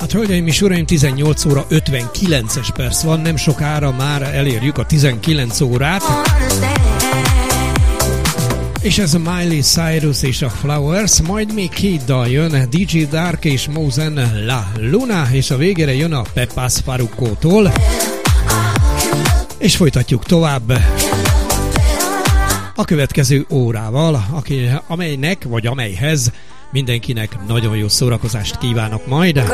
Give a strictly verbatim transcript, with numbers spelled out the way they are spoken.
Hát, hölgyeim és uraim, tizennyolc óra ötvenkilences perc van, nem sokára már elérjük a tizenkilenc órát. És ez a Miley Cyrus és a Flowers, majd még két dal jön, dé dzsé Dark és Mosen La Luna, és a végére jön a Pepas Farruko-tól. És folytatjuk tovább a következő órával, aki, amelynek vagy amelyhez mindenkinek nagyon jó szórakozást kívánok majd.